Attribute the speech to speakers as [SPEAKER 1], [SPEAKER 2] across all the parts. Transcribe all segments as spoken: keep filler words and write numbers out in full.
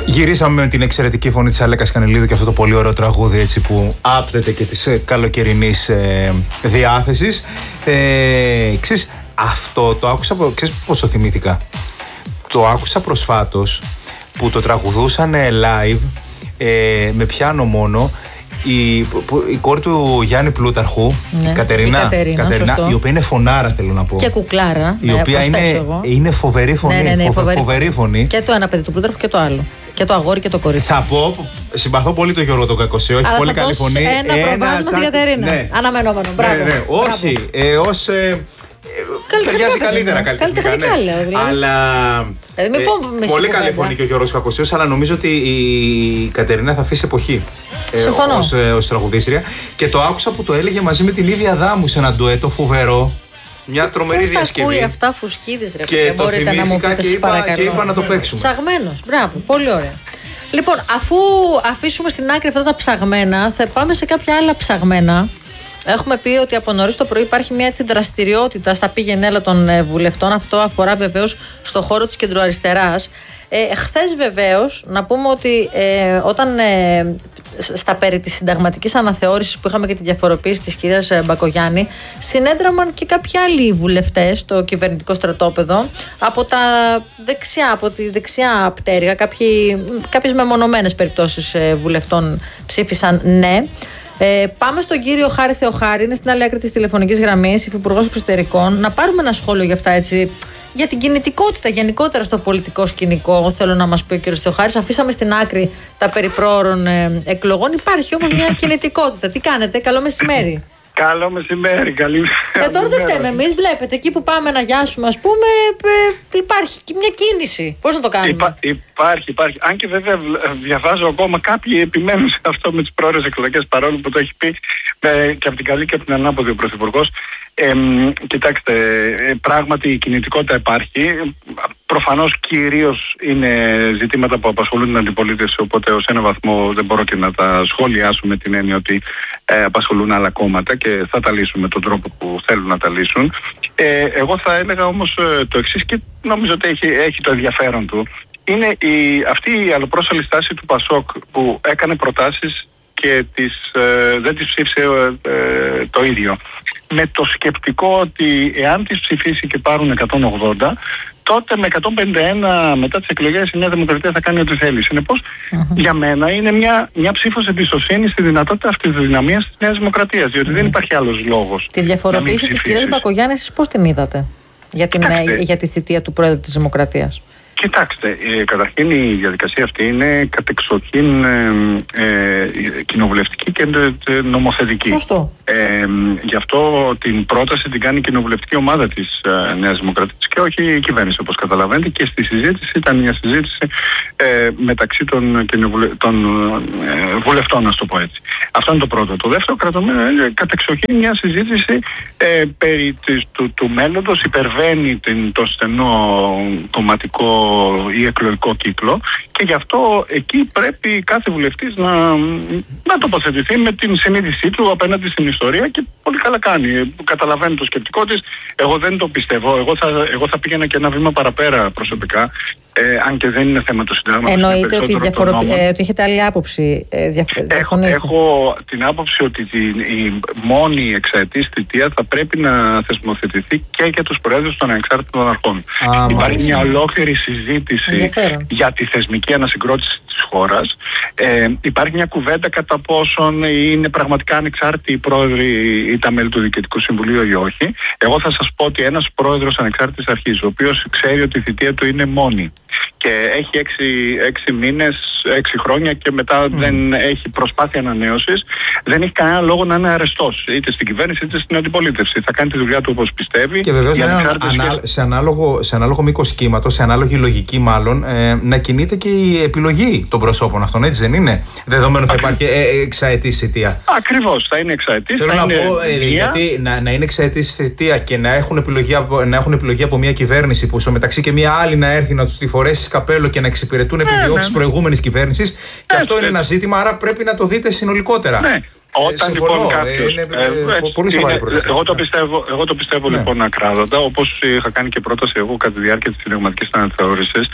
[SPEAKER 1] Γυρίσαμε με την εξαιρετική φωνή της Αλέκας Κανελίδου και αυτό το πολύ ωραίο τραγούδι, έτσι, που άπτεται και της ε, καλοκαιρινής ε, διάθεσης. Ε, ξέρεις, αυτό το άκουσα, ξέρεις πόσο θυμήθηκα. Το άκουσα προσφάτως που το τραγουδούσαν live ε, με πιάνο μόνο. Η, η κόρη του Γιάννη Πλούταρχου, ναι, η Κατερίνα, η, Κατερίνα, Κατερίνα η οποία είναι φωνάρα, θέλω να πω.
[SPEAKER 2] Και κουκλάρα.
[SPEAKER 1] Η ναι, οποία είναι, είναι φοβερή φωνή.
[SPEAKER 2] Ναι, ναι, ναι,
[SPEAKER 1] φοβερή,
[SPEAKER 2] φοβερή,
[SPEAKER 1] φοβερή φωνή.
[SPEAKER 2] Και το ένα παιδί του Πλούταρχου και το άλλο. Και το αγόρι και το κορίτσι.
[SPEAKER 1] Θα πω, συμπαθώ πολύ τον Γιώργο τον Κακοσέο, έχει
[SPEAKER 2] αλλά
[SPEAKER 1] πολύ καλή φωνή.
[SPEAKER 2] Ένα προβάδισμα στην Κατερίνα. Ναι. Αναμενόμενο. Μπράβο.
[SPEAKER 1] Ναι, ναι. Όχι, ε, ως, ε, ταιριάζει καλύτερα καλλιτεχνικά. Ναι. Δηλαδή. Αλλά.
[SPEAKER 2] Δηλαδή,
[SPEAKER 1] ε, ε, πολύ καλή φωνή και ο Γιώργος Κακοσέος, αλλά νομίζω ότι η Κατερίνα θα αφήσει εποχή.
[SPEAKER 2] Συμφωνώ.
[SPEAKER 1] Ως, ε, ως τραγουδίστρια. Και το άκουσα που το έλεγε μαζί με την ίδια Δάμου σε ένα ντουέτο φοβερό. Μια τρομερή
[SPEAKER 2] Πώς
[SPEAKER 1] διασκευή.
[SPEAKER 2] Ακούει αυτά φουσκίδης, ρε.
[SPEAKER 1] Και το
[SPEAKER 2] μπορείτε να μου πείτε,
[SPEAKER 1] και
[SPEAKER 2] σας
[SPEAKER 1] είπα,
[SPEAKER 2] παρακαλώ.
[SPEAKER 1] και είπα να το παίξουμε.
[SPEAKER 2] Ψαγμένος. Μπράβο. Πολύ ωραία. Λοιπόν, αφού αφήσουμε στην άκρη αυτά τα ψαγμένα, θα πάμε σε κάποια άλλα ψαγμένα. Έχουμε πει ότι από νωρίς το πρωί υπάρχει μια έτσι δραστηριότητα στα πήγαινέλα των ε, βουλευτών. Αυτό αφορά βεβαίως στο χώρο της κεντροαριστεράς. Ε, χθες βεβαίως, να πούμε ότι ε, όταν ε, στα περί της συνταγματικής αναθεώρησης που είχαμε και τη διαφοροποίηση της κυρίας Μπακογιάννη, συνέδραμαν και κάποιοι άλλοι βουλευτές στο κυβερνητικό στρατόπεδο από τα δεξιά, από τη δεξιά πτέρυγα. Κάποιοι, κάποιες μεμονωμένες περιπτώσεις ε, βουλευτών ψήφισαν ναι. Ε, πάμε στον κύριο Χάρη Θεοχάρη, είναι στην άλλη άκρη της τηλεφωνικής γραμμής, υφυπουργός εξωτερικών. Να πάρουμε ένα σχόλιο για αυτά, έτσι, για την κινητικότητα γενικότερα στο πολιτικό σκηνικό. Θέλω να μας πει ο κύριος Θεοχάρης. Αφήσαμε στην άκρη τα περί προώρων ε, εκλογών. Υπάρχει όμως μια κινητικότητα. Τι κάνετε, καλό μεσημέρι.
[SPEAKER 3] Καλό μεσημέρι, καλή.
[SPEAKER 2] Ε, τώρα δεν φταίμε εμείς. Βλέπετε, εκεί που πάμε να γιάσουμε, ας πούμε, ε, υπάρχει και μια κίνηση. Πώς να το κάνουμε.
[SPEAKER 3] Υπά, υπάρχει, υπάρχει. Αν και βέβαια διαβάζω ακόμα κάποιοι επιμένουν σε αυτό με τις πρόορες εκλογές, παρόλο που το έχει πει ε, και από την καλή και από την ανάποδη ο Πρωθυπουργός. Ε, κοιτάξτε, ε, πράγματι η κινητικότητα υπάρχει. Προφανώς κυρίως είναι ζητήματα που απασχολούν την αντιπολίτευση, οπότε ως ένα βαθμό δεν μπορώ και να τα σχολιάσω με την έννοια ότι ε, απασχολούν άλλα κόμματα και θα τα λύσουν με τον τρόπο που θέλουν να τα λύσουν. Ε, εγώ θα έλεγα όμως ε, το εξής, και νομίζω ότι έχει, έχει το ενδιαφέρον του. Είναι η, αυτή η αλλοπρόσαλη στάση του Πασόκ που έκανε προτάσεις και τις, ε, δεν τις ψήφισε ε, ε, το ίδιο. Με το σκεπτικό ότι εάν τις ψηφίσει και πάρουν εκατόν ογδόντα, τότε με εκατόν πενήντα ένα μετά τις εκλογές η Νέα Δημοκρατία θα κάνει ό,τι θέλει. Συνεπώς, uh-huh. για μένα είναι μια, μια ψήφος εμπιστοσύνη στη δυνατότητα αυτοδυναμίας της Νέας Δημοκρατίας, διότι uh-huh. δεν υπάρχει άλλος λόγος.
[SPEAKER 2] Τη διαφοροποίηση της κυρίας Μπακογιάννη, εσείς πώς την είδατε για, την, για τη θητεία του Πρόεδρου της Δημοκρατίας?
[SPEAKER 3] Κοιτάξτε, ε, καταρχήν η διαδικασία αυτή είναι κατεξοχήν ε, ε, κοινοβουλευτική και ε, νομοθετική.
[SPEAKER 2] Σωστό.
[SPEAKER 3] Ε, γι' αυτό την πρόταση την κάνει η κοινοβουλευτική ομάδα της ε, Νέας Δημοκρατίας και όχι η κυβέρνηση, όπως καταλαβαίνετε, και στη συζήτηση ήταν μια συζήτηση ε, μεταξύ των, των ε, βουλευτών, να το πω έτσι. Αυτό είναι το πρώτο. Το δεύτερο κρατωμένο είναι κατεξοχήν μια συζήτηση ε, περί της, του, του μέλλοντος, υπερβαίνει την, το στενό κομματικό ή εκλογικό κύκλο, και γι' αυτό εκεί πρέπει κάθε βουλευτής να, να τοποθετηθεί με την συνείδησή του απέναντι στην ιστορία, και πολύ καλά κάνει. Καταλαβαίνει το σκεπτικό της. Εγώ δεν το πιστεύω. Εγώ θα, εγώ θα πήγαινα και ένα βήμα παραπέρα προσωπικά. Ε, αν και δεν είναι θέμα του συντάγματος.
[SPEAKER 2] Εννοείται ότι, διαφορο... ε, ότι έχετε άλλη άποψη. Ε, διαφο...
[SPEAKER 3] έχω, έχω την άποψη ότι τη, η μόνη εξαετής θητεία θα πρέπει να θεσμοθετηθεί και για τους προέδρους των ανεξάρτητων αρχών.
[SPEAKER 1] Α,
[SPEAKER 3] Υπάρχει
[SPEAKER 1] μάλιστα.
[SPEAKER 3] μια ολόκληρη συζήτηση για τη θεσμική ανασυγκρότηση της χώρας. Ε, υπάρχει μια κουβέντα κατά πόσον είναι πραγματικά ανεξάρτητοι οι πρόεδροι ή τα μέλη του Διοικητικού Συμβουλίου ή όχι. Εγώ θα σας πω ότι ένας πρόεδρος ανεξάρτητης αρχής, ο οποίος ξέρει ότι η θητεία του είναι μόνη και έχει έξι, έξι μήνες, έξι χρόνια και μετά mm. δεν έχει προσπάθεια ανανέωσης, δεν έχει κανένα λόγο να είναι αρεστός είτε στην κυβέρνηση είτε στην αντιπολίτευση. Θα κάνει τη δουλειά του όπως πιστεύει.
[SPEAKER 1] Και βεβαίως ανα, σε, ανάλογο, σε ανάλογο μήκος κύματος, σε ανάλογη λογική μάλλον, ε, να κινείται και η επιλογή των προσώπων αυτών, έτσι δεν είναι? Δεδομένου θα υπάρχει ε, εξαετής θητεία.
[SPEAKER 3] Ακριβώς, θα είναι εξαετής.
[SPEAKER 1] Θέλω
[SPEAKER 3] θα
[SPEAKER 1] να
[SPEAKER 3] είναι
[SPEAKER 1] πω, ε, γιατί να, να είναι εξαετής θητεία και να έχουν, επιλογή από, να έχουν επιλογή από μια κυβέρνηση που στο μεταξύ και μια άλλη να έρθει να τους τη φορέσει καπέλο και να εξυπηρετούν επιδιώξεις ναι, ναι. προηγούμενης κυβέρνησης. Και αυτό είναι ένα ζήτημα, άρα πρέπει να το δείτε συνολικότερα.
[SPEAKER 3] Ναι. Όταν
[SPEAKER 1] συμφωνώ,
[SPEAKER 3] λοιπόν κάποιος,
[SPEAKER 1] είναι, ε, ε, πολύ είναι,
[SPEAKER 3] εγώ το πιστεύω, εγώ το πιστεύω ναι. λοιπόν ακράδαντα, όπως είχα κάνει και πρόταση εγώ κατά τη διάρκεια της συνταγματικής αναθεώρησης,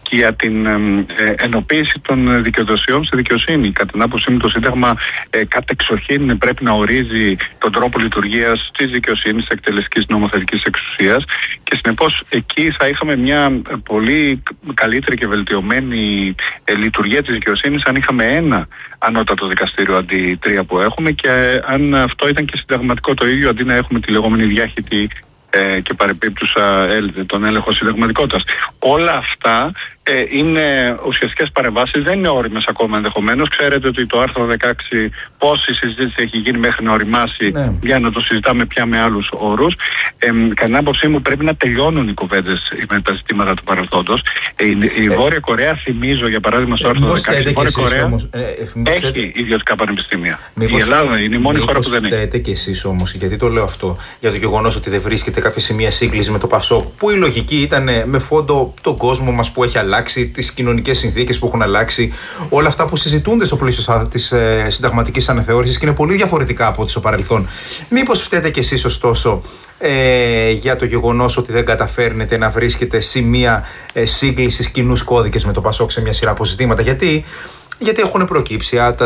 [SPEAKER 3] για την ε, ενοποίηση των δικαιοδοσιών στη δικαιοσύνη. Κατά την άποψή μου, το Σύνταγμα ε, κατεξοχήν πρέπει να ορίζει τον τρόπο λειτουργίας της δικαιοσύνης, της εκτελεστικής νομοθετικής εξουσίας, και συνεπώς εκεί θα είχαμε μια πολύ καλύτερη και βελτιωμένη ε, λειτουργία της δικαιοσύνης αν είχαμε ένα ανώτατο δικαστήριο αντί τρία που έχουμε, και αν αυτό ήταν και συνταγματικό το ίδιο, αντί να έχουμε τη λεγόμενη διάχυτη και παρεπίπτουσα τον έλεγχο συνταγματικότητας. Όλα αυτά ε, είναι ουσιαστικές παρεμβάσεις, δεν είναι όριμες ακόμα ενδεχομένως. Ξέρετε ότι το άρθρο δεκαέξι, πόση συζήτηση έχει γίνει μέχρι να οριμάσει, ναι, για να το συζητάμε πια με άλλους όρους. Ε, κατά την άποψή μου πρέπει να τελειώνουν οι κουβέντες με τα ζητήματα του παρελθόντος. Ε, η η ε, Βόρεια Κορέα, θυμίζω για παράδειγμα στο άρθρο δεκαέξι, η Βόρεια Κορέα όμως, ε, ε, έχει θέτε... ιδιωτικά πανεπιστήμια. Μήπως, η Ελλάδα είναι η μόνη χώρα που δεν έχει.
[SPEAKER 1] Φταίτε κι εσείς όμως, γιατί το λέω αυτό, για το γεγονός ότι δεν βρίσκεται κάποια σημεία σύγκληση με το ΠΑΣΟΚ, που η λογική ήταν με φόντο τον κόσμο μας που έχει αλλάξει, τις κοινωνικές συνθήκες που έχουν αλλάξει, όλα αυτά που συζητούνται στο πλαίσιο της ε, συνταγματικής αναθεώρησης και είναι πολύ διαφορετικά από ό,τι στο παρελθόν. Μήπως φταίτε κι εσείς ωστόσο ε, για το γεγονός ότι δεν καταφέρνετε να βρίσκετε σημεία ε, σύγκλησης, κοινούς κώδικες με το ΠΑΣΟΚ σε μια σειρά από ζητήματα? Γιατί Γιατί έχουν προκύψει τα,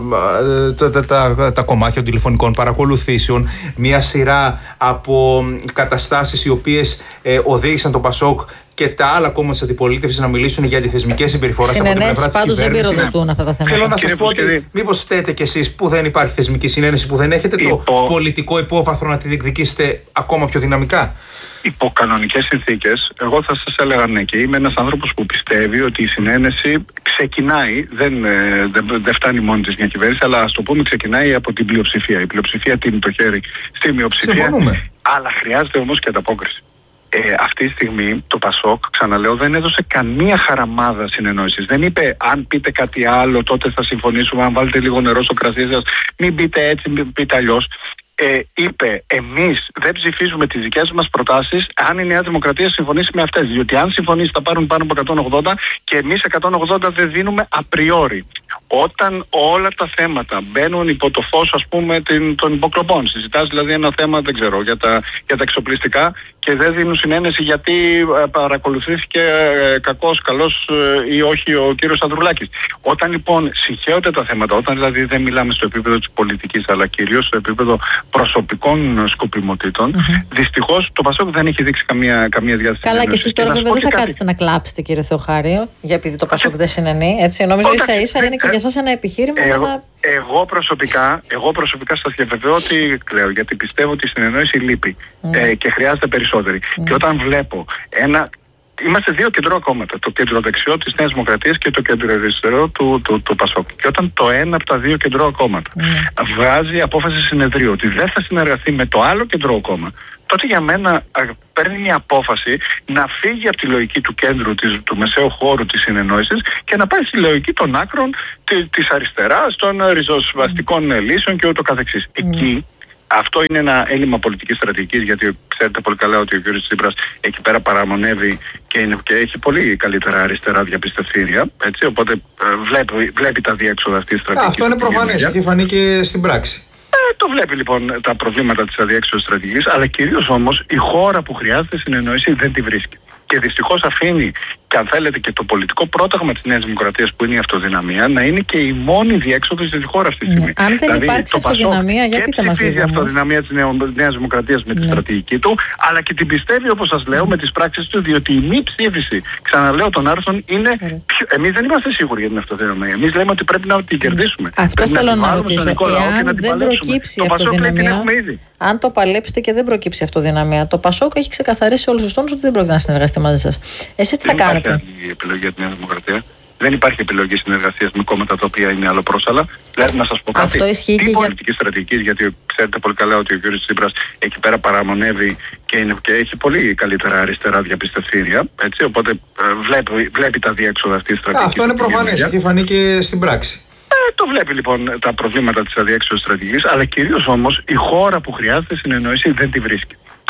[SPEAKER 1] τα, τα, τα, τα κομμάτια των τηλεφωνικών παρακολουθήσεων, μια σειρά από καταστάσεις οι οποίες ε, οδήγησαν τον ΠΑΣΟΚ και τα άλλα κόμματα της αντιπολίτευσης να μιλήσουν για αντιθεσμικές συμπεριφορές από την πλευρά της κυβέρνησης. Πάντως δεν πυροδοτούν αυτά τα θέματα. Θέλω να σας πω ότι μήπως φταίτε κι εσείς που δεν υπάρχει θεσμική συνένεση, που δεν έχετε το Υπό... πολιτικό υπόβαθρο να τη διεκδικήσετε ακόμα πιο δυναμικά.
[SPEAKER 3] Υπό κανονικές συνθήκες, εγώ θα σας έλεγα ναι, και είμαι ένας άνθρωπος που πιστεύει ότι η συνένεση ξεκινάει, δεν, δεν, δεν φτάνει μόνη της μια κυβέρνηση, αλλά ας το πούμε ξεκινάει από την πλειοψηφία. Η πλειοψηφία τίνει το χέρι στη μειοψηφία,
[SPEAKER 1] συμφωνούμε,
[SPEAKER 3] αλλά χρειάζεται όμως και ανταπόκριση. Ε, αυτή τη στιγμή το ΠΑΣΟΚ, ξαναλέω, δεν έδωσε καμία χαραμάδα συνεννόησης. Δεν είπε αν πείτε κάτι άλλο τότε θα συμφωνήσουμε, αν βάλετε λίγο νερό στο κρασί σας, μην πείτε έτσι, μην πείτε αλλιώς. Ε, είπε, εμείς δεν ψηφίζουμε τις δικές μας προτάσεις αν η Νέα Δημοκρατία συμφωνήσει με αυτές. Διότι αν συμφωνήσει θα πάρουν πάνω από εκατόν ογδόντα και εμείς εκατόν ογδόντα δεν δίνουμε απριόρι. Όταν όλα τα θέματα μπαίνουν υπό το φως, ας πούμε, των υποκλοπών, συζητάς δηλαδή ένα θέμα, δεν ξέρω, για τα, για τα εξοπλιστικά και δεν δίνουν συνένεση γιατί ε, παρακολουθήθηκε ε, κακός, καλός ε, ή όχι ο κύριος Ανδρουλάκης. Όταν λοιπόν συγχέονται τα θέματα, όταν δηλαδή δεν μιλάμε στο επίπεδο της πολιτικής αλλά κυρίως στο επίπεδο προσωπικών σκοπιμοτήτων, mm-hmm. δυστυχώς το ΠΑΣΟΚ δεν έχει δείξει καμία, καμία διάθεση.
[SPEAKER 2] Καλά, και εσείς τώρα βέβαια δεν θα κάτι... κάτσετε να κλάψετε, κύριε Θεοχάριο, για επειδή το ΠΑΣΟΚ δεν συνενεί. Έτσι. Νομίζω ίσα ίσα είναι και για εσάς ένα επιχείρημα.
[SPEAKER 3] Εγώ,
[SPEAKER 2] να...
[SPEAKER 3] εγώ, προσωπικά, εγώ προσωπικά σας διαβεβαιώ ότι κλαίω, γιατί πιστεύω ότι η συνεννόηση λείπει mm. ε, και χρειάζεται περισσότερη. Mm. Και όταν βλέπω ένα. Είμαστε δύο κεντρώα κόμματα, το κεντροδεξιό της Νέας Δημοκρατίας και το κεντροαριστερό του, του, του ΠΑΣΟΚ. Και όταν το ένα από τα δύο κεντρώα κόμματα mm. βγάζει απόφαση συνεδρίου ότι δεν θα συνεργαστεί με το άλλο κεντρώο κόμμα, τότε για μένα παίρνει μια απόφαση να φύγει από τη λογική του κέντρου, της, του μεσαίου χώρου της συνεννόησης και να πάει στη λογική των άκρων της, της αριστεράς, των ριζοσβαστικών mm. λύσεων και ούτω καθεξής. Mm. Εκεί αυτό είναι ένα έλλειμμα πολιτικής στρατηγικής, γιατί ξέρετε πολύ καλά ότι ο κ. Τσίπρας εκεί πέρα παραμονεύει και, είναι, και έχει πολύ καλύτερα αριστερά διαπιστευτήρια. Έτσι, οπότε βλέπει, βλέπει τα διέξοδα αυτής της στρατηγικής.
[SPEAKER 1] Αυτό είναι προφανές, έχει φανεί και στην πράξη.
[SPEAKER 3] Ε, το βλέπει λοιπόν τα προβλήματα της αδιέξοδης στρατηγικής, αλλά κυρίως όμως η χώρα που χρειάζεται συνεννόηση δεν τη βρίσκει. Και δυστυχώς αφήνει, και αν θέλετε, και το πολιτικό πρόταγμα της Νέας Δημοκρατίας, που είναι η αυτοδυναμία, να είναι και η μόνη διέξοδος της χώρας αυτή τη στιγμή.
[SPEAKER 2] Mm. Αν δεν δηλαδή, υπάρξει αυτοδυναμία, για πείτε μας λίγο.
[SPEAKER 3] Και ψηφίζει η αυτοδυναμία της Νέας Δημοκρατίας με mm. τη στρατηγική του, αλλά και την πιστεύει, όπως σας λέω, με τις πράξεις του, διότι η μη ψήφιση, ξαναλέω, των άρθρων είναι. Mm. Πιο... Εμείς δεν είμαστε σίγουροι για την αυτοδυναμία. Εμείς λέμε ότι πρέπει να την κερδίσουμε.
[SPEAKER 2] Αυτό θέλω να ρωτήσω. Εάν δεν προκύψει η αυτοδυναμία, αν το παλέψετε και δεν προκύψει αυτοδυναμία, το ΠΑΣΟΚ έχει ξεκαθαρίσει όλους τους τόνους ότι δεν πρόκειται να συνεργαστεί μαζί σας. Εσείς τι θα κάνετε?
[SPEAKER 3] Δεν υπάρχει επιλογή για τη Νέα Δημοκρατία. Δεν υπάρχει επιλογή συνεργασίας με κόμματα τα οποία είναι αλλοπρόσαλα. Δηλαδή, να σας πω κάτι.
[SPEAKER 2] Αυτό ισχύει
[SPEAKER 3] τι
[SPEAKER 2] και
[SPEAKER 3] πολιτική για... στρατηγική, γιατί ξέρετε πολύ καλά ότι ο κ. Τσίπρας εκεί πέρα παραμονεύει και, είναι, και έχει πολύ καλύτερα αριστερά διαπιστευτήρια. Έτσι, οπότε βλέπει, βλέπει τα διέξοδα αυτής της στρατηγικής.
[SPEAKER 1] Αυτό είναι προφανές, έχει φανεί και στην πράξη.
[SPEAKER 3] Ε, το βλέπει λοιπόν τα προβλήματα της αδιέξοδης στρατηγικής, αλλά κυρίως όμως η χώρα που χρειάζεται συνεννόηση δεν τη βρίσκει.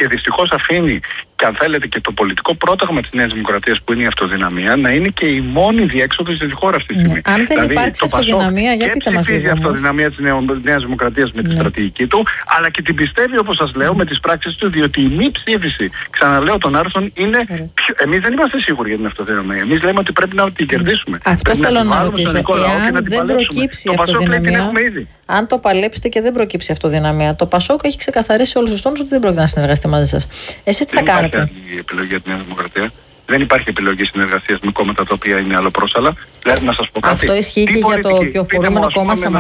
[SPEAKER 3] και δυστυχώς αφήνει, και αν θέλετε, και το πολιτικό πρόταγμα της Νέας Δημοκρατίας, που είναι η αυτοδυναμία, να είναι και η μόνη διέξοδος της χώρας αυτή τη στιγμή.
[SPEAKER 2] Αν δεν δηλαδή, υπάρξει αυτοδυναμία, για πείτε μας λίγο.
[SPEAKER 3] Η αυτοδυναμία της Νέας Δημοκρατίας με τη ναι. στρατηγική του, αλλά και την πιστεύει, όπως σας λέω, με τις πράξεις του, διότι η μη ψήφιση, ξαναλέω, των άρθρων είναι. Πιο... Εμείς δεν είμαστε σίγουροι για την αυτοδυναμία. Εμείς λέμε ότι πρέπει να την κερδίσουμε.
[SPEAKER 2] Αυτό θέλω να ρωτήσω. Εάν δεν προκύψει η αυτοδυναμία, αν το παλέψετε και δεν προκύψει αυτοδυναμία, το Πασόκ έχει ξεκαθαρίσει όλους τους τόνους ότι δεν πρόκειται να συνεργαστεί μαζί σας. Εσείς τι θα κάνετε?
[SPEAKER 3] Δεν υπάρχει επιλογή για τη Νέα Δημοκρατία. Δεν υπάρχει επιλογή συνεργασίας με κόμματα τα οποία είναι αλλοπρόσαλα. Δηλαδή, να σας πω κάτι.
[SPEAKER 2] Αυτό ισχύει και για το κυοφορούμενο κόμμα